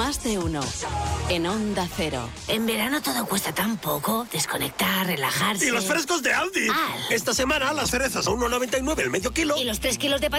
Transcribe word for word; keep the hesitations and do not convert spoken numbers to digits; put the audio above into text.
Más de uno. En Onda Cero. En verano todo cuesta tan poco. Desconectar, relajarse. Y los frescos de Aldi. Ah. Esta semana las cerezas a uno noventa y nueve el medio kilo. Y los tres kilos de patatas